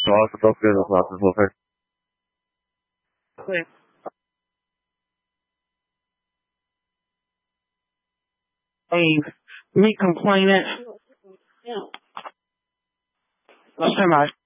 Nossa, tô preso nas notas, vou ver. Me complainant. Let's try my